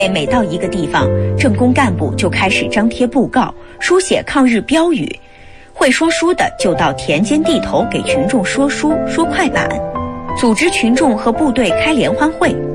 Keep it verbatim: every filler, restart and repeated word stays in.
每到一个地方，政工干部就开始张贴布告，书写抗日标语。会说书的就到田间地头给群众说书、说快板，组织群众和部队开联欢会。